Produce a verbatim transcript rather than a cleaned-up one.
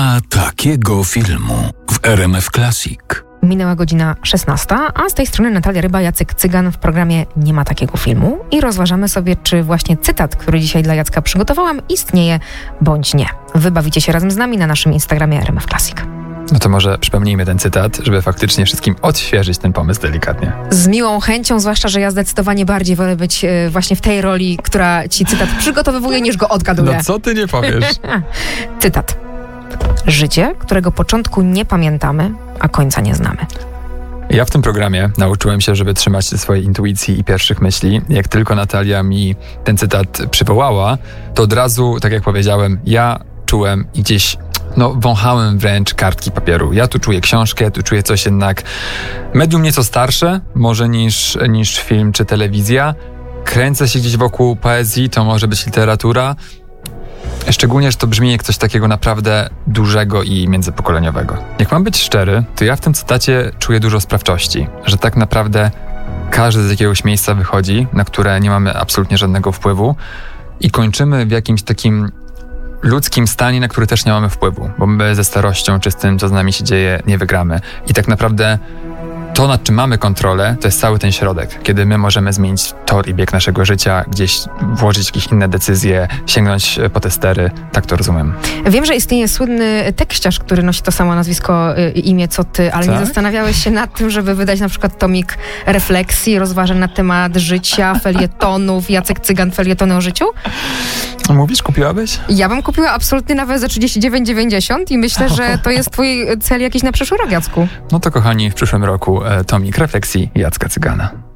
ma takiego filmu w R M F Classic. Minęła godzina szesnasta, a z tej strony Natalia Ryba, Jacek Cygan w programie Nie ma takiego filmu i rozważamy sobie, czy właśnie cytat, który dzisiaj dla Jacka przygotowałam, istnieje bądź nie. Wybawicie się razem z nami na naszym Instagramie R M F Classic. No to może przypomnijmy ten cytat, żeby faktycznie wszystkim odświeżyć ten pomysł delikatnie. Z miłą chęcią, zwłaszcza, że ja zdecydowanie bardziej wolę być e, właśnie w tej roli, która ci cytat przygotowywuje, niż go odgaduje. No co ty nie powiesz? Cytat. Życie, którego początku nie pamiętamy, a końca nie znamy. Ja w tym programie nauczyłem się, żeby trzymać się swojej intuicji i pierwszych myśli. Jak tylko Natalia mi ten cytat przywołała, to od razu, tak jak powiedziałem, ja czułem i gdzieś no, wąchałem wręcz kartki papieru. Ja tu czuję książkę, tu czuję coś jednak medium nieco starsze, może niż, niż film czy telewizja. Kręcę się gdzieś wokół poezji, to może być literatura. Szczególnie, że to brzmi jak coś takiego naprawdę dużego i międzypokoleniowego. Jak mam być szczery, to ja w tym cytacie czuję dużo sprawczości, że tak naprawdę każdy z jakiegoś miejsca wychodzi, na które nie mamy absolutnie żadnego wpływu i kończymy w jakimś takim ludzkim stanie, na który też nie mamy wpływu, bo my ze starością czy z tym, co z nami się dzieje, nie wygramy. I tak naprawdę to, nad czym mamy kontrolę, to jest cały ten środek, kiedy my możemy zmienić tor i bieg naszego życia, gdzieś włożyć jakieś inne decyzje, sięgnąć po te stery. Tak to rozumiem. Wiem, że istnieje słynny tekściarz, który nosi to samo nazwisko i imię co ty, ale tak? Nie zastanawiałeś się nad tym, żeby wydać na przykład tomik refleksji, rozważań na temat życia, felietonów, Jacek Cygan, felietony o życiu? Mówisz, kupiłabyś? Ja bym kupiła absolutnie nawet za trzydzieści dziewięć dziewięćdziesiąt i myślę, że to jest twój cel jakiś na przyszły rok, Jacku. No to kochani, w przyszłym roku tomik refleksji Jacka Cygana.